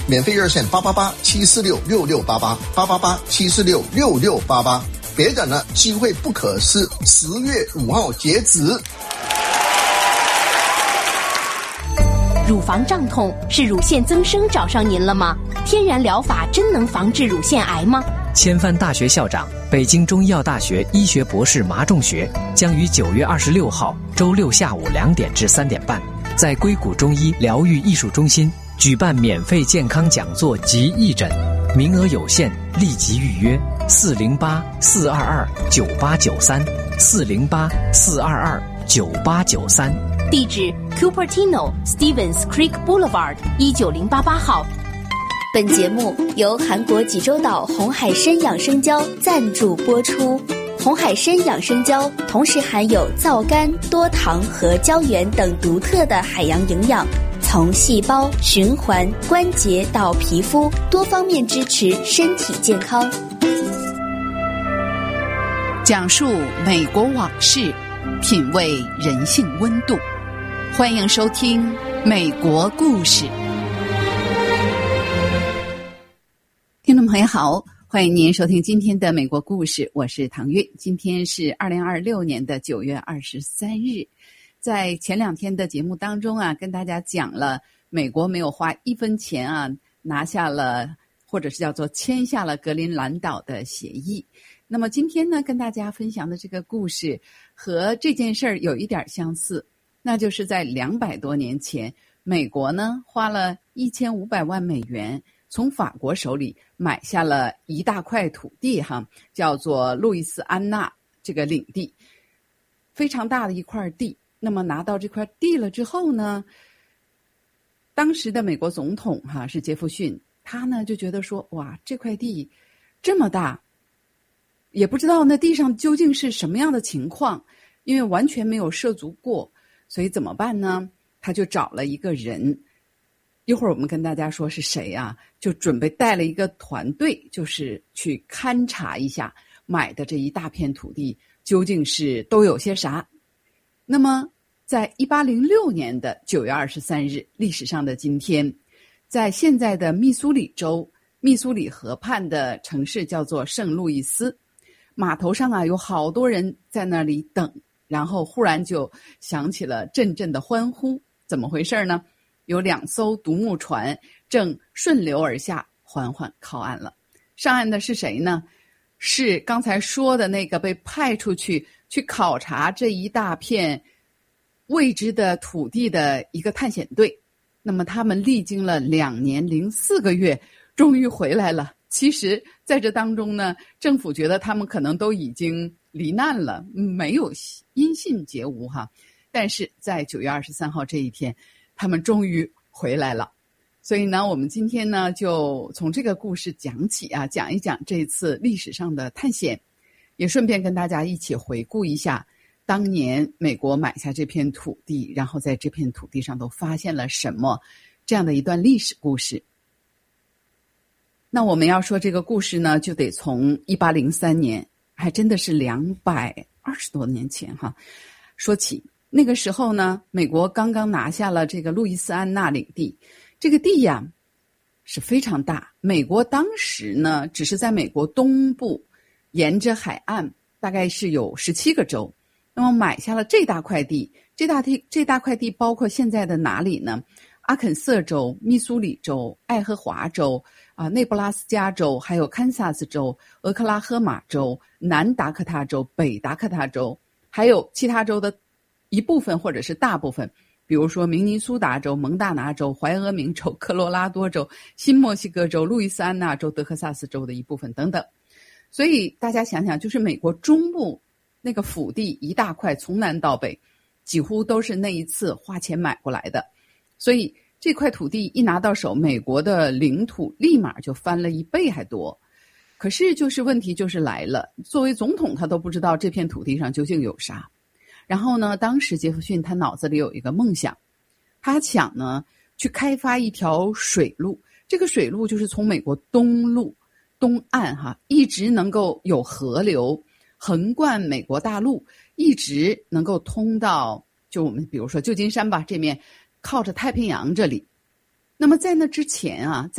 免费热线888-746-6688，888-746-6688。别等了，机会不可失，10月5号截止。 乳房胀痛是乳腺增生找上您了吗？天然疗法真能防治乳腺癌吗？ 千帆大学校长、北京中医药大学医学博士马仲学将于9月26号周六下午2点至3点半，在硅谷中医疗愈艺术中心举办免费健康讲座及义诊，名额有限，立即预约408-422-9893，408-422-9893。 地址 Cupertino Stevens Creek Boulevard 19088号。 本节目由韩国济州岛红海参养生胶赞助播出。红海参养生胶同时含有皂苷、多糖和胶原等独特的海洋营养，从细胞、循环、关节到皮肤，多方面支持身体健康。 讲述美国往事，品味人性温度。欢迎收听《美国故事》。听众朋友好，欢迎您收听今天的《美国故事》，我是唐韵。今天是2026年的9月23日。在前2天的节目当中啊，跟大家讲了美国没有花1分钱啊，拿下了或者是叫做签下了格陵兰岛的协议。那么今天呢，跟大家分享的这个故事和这件事儿有一点相似，那就是在200多年前，美国呢花了1500万美元从法国手里买下了一大块土地叫做路易斯安那这个领地，非常大的一块地。那么拿到这块地了之后呢，当时的美国总统是杰弗逊，他呢就觉得说，哇，这块地这么大，也不知道那地上究竟是什么样的情况，因为完全没有涉足过，所以怎么办呢？他就找了一个人，一会儿我们跟大家说是谁啊，就准备带了一个团队，就是去勘察一下买的这一大片土地究竟是都有些啥。那么在1806年的9月23日，历史上的今天，在现在的密苏里州密苏里河畔的城市叫做圣路易斯，码头上啊有好多人在那里等，然后忽然就响起了阵阵的欢呼。怎么回事呢？有2艘独木船正顺流而下，缓缓靠岸了。上岸的是谁呢？是刚才说的那个被派出去考察这一大片未知的土地的一个探险队。那么他们历经了2年04个月，终于回来了。其实在这当中呢，政府觉得他们可能都已经罹难了，没有音信皆无但是在9月23号这一天，他们终于回来了。所以呢，我们今天呢就从这个故事讲起讲一讲这次历史上的探险，也顺便跟大家一起回顾一下当年美国买下这片土地，然后在这片土地上都发现了什么，这样的一段历史故事。那我们要说这个故事呢，就得从1803年，还真的是220多年前说起。那个时候呢，美国刚刚拿下了这个路易斯安那领地，这个地呀是非常大。美国当时呢，只是在美国东部沿着海岸，大概是有17个州。那么买下了这大块地，这大块地包括现在的哪里呢？阿肯色州、密苏里州、爱荷华州内布拉斯加州，还有堪萨斯州、俄克拉荷马州、南达科他州、北达科他州，还有其他州的一部分或者是大部分，比如说明尼苏达州、蒙大拿州、怀俄明州、科罗拉多州、新墨西哥州、路易斯安那州、德克萨斯州的一部分等等。所以大家想想，就是美国中部那个腹地一大块，从南到北几乎都是那一次花钱买过来的。所以这块土地一拿到手，美国的领土立马就翻了1倍还多。可是就是问题就是来了，作为总统他都不知道这片土地上究竟有啥。然后呢，当时杰弗逊他脑子里有一个梦想，他想呢去开发一条水路，这个水路就是从美国东岸一直能够有河流横贯美国大陆，一直能够通到就我们比如说旧金山吧，这面靠着太平洋这里。那么在那之前